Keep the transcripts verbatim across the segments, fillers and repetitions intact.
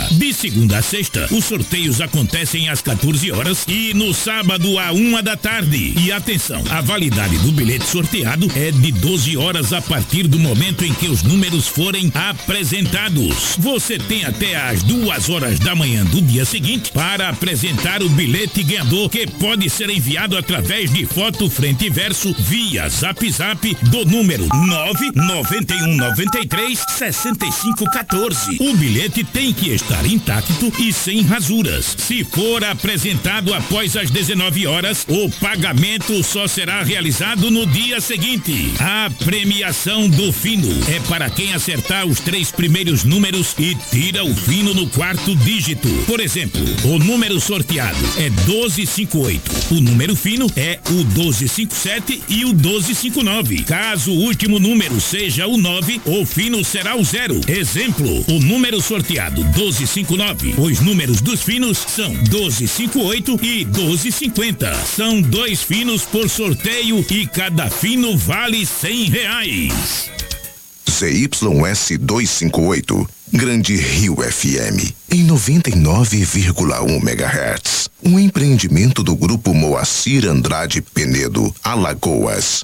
De segunda a sexta, os sorteios acontecem às quatorze horas e no sábado à uma da tarde. E atenção, a validade do bilhete sorteado é de doze horas a partir do momento em que os números forem apresentados. Você tem até às duas horas da manhã do dia seguinte para apresentar o bilhete ganhador, que pode ser enviado através de foto frente e verso via Zap Zap do número nove nove um nove três seis cinco um quatro. O bilhete tem que estar intacto e sem rasuras. Se for apresentado após as dezenove horas, o pagamento só será realizado no dia seguinte. A premiação do fino é para quem acertar os três primeiros números e tira o fino no quarto dígito. Por exemplo, o número sorteado é doze cinquenta e oito. O número fino é o doze cinquenta e sete e o doze cinquenta e nove. Caso o último número seja o nove, o fino será o zero. Exemplo, o número sorteado doze cinquenta e nove. Os números dos finos são doze cinquenta e oito e doze cinquenta. São dois finos por sorteio e cada fino vale cem reais. Z Y S duzentos e cinquenta e oito, Grande Rio F M, em noventa e nove vírgula um megahertz. Um empreendimento do Grupo Moacir Andrade Penedo, Alagoas.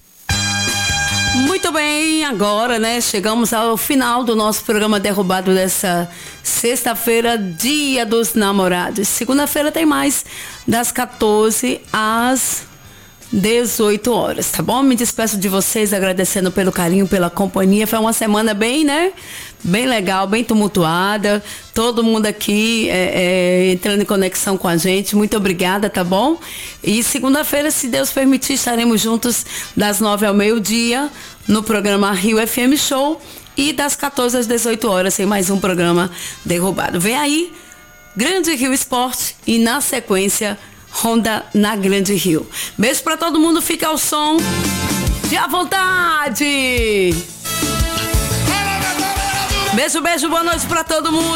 Muito bem, agora, né, chegamos ao final do nosso programa Derrubado dessa sexta-feira, Dia dos Namorados. Segunda-feira tem mais, das quatorze às dezoito horas, tá bom? Me despeço de vocês agradecendo pelo carinho, pela companhia. Foi uma semana bem, né? Bem legal, bem tumultuada. Todo mundo aqui é, é, entrando em conexão com a gente. Muito obrigada, tá bom? E segunda-feira, se Deus permitir, estaremos juntos das nove ao meio-dia no programa Rio F M Show e das quatorze às dezoito horas em mais um programa Derrubado. Vem aí, Grande Rio Esporte e na sequência Honda na Grande Rio. Beijo pra todo mundo, fica ao som de à vontade. Beijo, beijo, boa noite pra todo mundo.